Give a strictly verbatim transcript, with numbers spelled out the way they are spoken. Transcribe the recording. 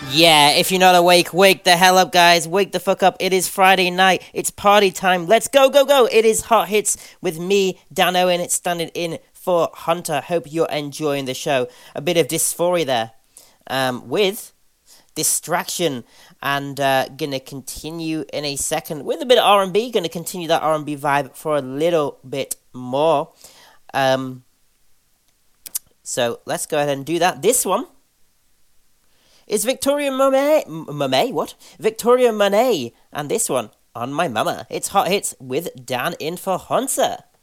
Yeah, if you're not awake, wake the hell up, guys. Wake the fuck up. It is Friday night. It's party time. Let's go, go, go. It is Hot Hits with me, Dan Owen. It's standing in for Hunter. Hope you're enjoying the show. A bit of dysphoria there um, with Distraction. And uh, gonna continue in a second with a bit of R and B. Gonna continue that R and B vibe for a little bit more. Um, so let's go ahead and do that. This one is Victoria Monet. Monet? What? Victoria Monet. And this one, On My Mama. It's Hot Hits with Dan in for Hunter.